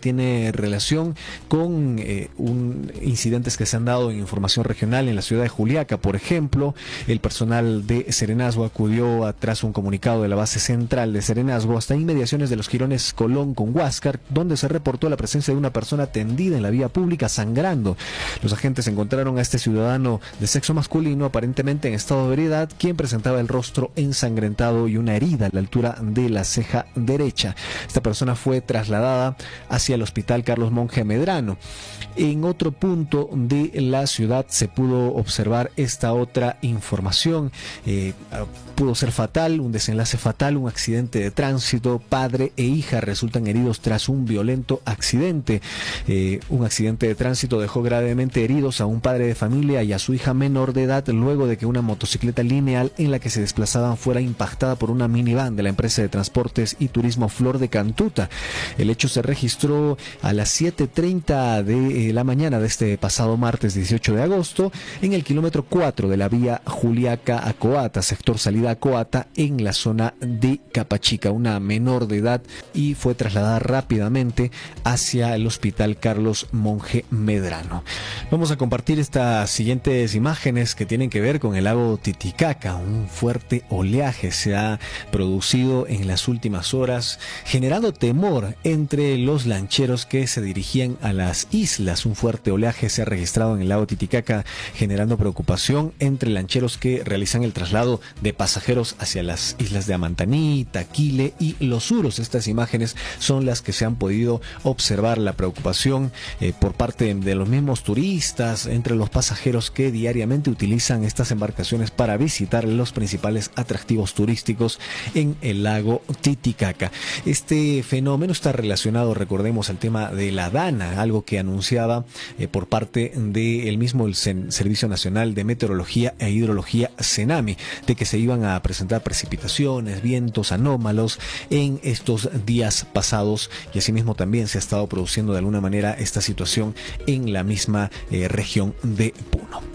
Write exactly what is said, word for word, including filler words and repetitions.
tiene relación con eh, un, incidentes que se han dado en información regional en la ciudad de Juliaca. Por ejemplo, el personal de Serenazgo acudió tras un comunicado de la base central de Serenazgo hasta inmediaciones de los jirones Colón con Huáscar, donde se reportó la presencia de una persona tendida en la vía pública sangrando. Los agentes encontraron a este ciudadano de sexo masculino, aparentemente en estado de ebriedad, quien presentaba el rostro ensangrentado y una herida a la altura de la ceja derecha. Esta persona fue trasladada hacia el hospital Carlos Monge Medrano. En otro punto de la ciudad se pudo observar esta otra información. Eh, pudo ser fatal, un desenlace fatal, un accidente de tránsito. Padre e hija resultan heridos tras un violento accidente. Eh, un accidente de tránsito dejó gravemente heridos a un padre de familia y a su hija menor de edad luego de que una motocicleta lineal en la que se desplazaban fuera impactada por una minivan de la empresa de transportes y turismo Flor de Cantuta. El hecho se registró a las siete treinta de la mañana de este pasado martes dieciocho de agosto en el kilómetro cuatro de la vía Juliaca a Coata, sector salida a Coata, en la zona de Capachica. Una menor de edad y fue trasladada rápidamente hacia el hospital Carlos Monge Medrano. Vamos a compartir estas siguientes imágenes que tienen que ver con el lago Titicaca. Un fuerte oleaje se ha producido en las últimas horas, generando temor entre los lancheros que se dirigían a las islas. Un fuerte oleaje se ha registrado en el lago Titicaca, generando preocupación entre lancheros que realizan el traslado de pasajeros hacia las islas de Amantaní, Taquile y Los Uros. Estas imágenes son las que se han podido observar, la preocupación eh, por parte de, de los mismos turistas, entre los pasajeros que diariamente utilizan estas embarcaciones para visitar los principales atractivos turísticos en el lago Titicaca. Este fenómeno está relacionado, recordemos, al tema de la DANA, algo que anunciaba eh, por parte del mismo el Servicio Nacional de Meteorología e Hidrología, CENAMI, de que se iban a presentar precipitaciones, vientos anómalos en estos días pasados, y asimismo también se ha estado produciendo de alguna manera esta situación en la misma eh, región de Puno.